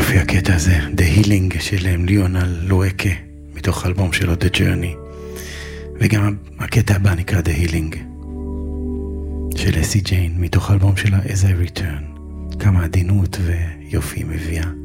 יופי הקטע הזה, The Healing של ליונל לואקה, מתוך אלבום שלו The Journey. וגם הקטע הבא נקרא The Healing של אסי ג'יין, מתוך אלבום שלה As I Return. כמה עדינות ויופי מביאה.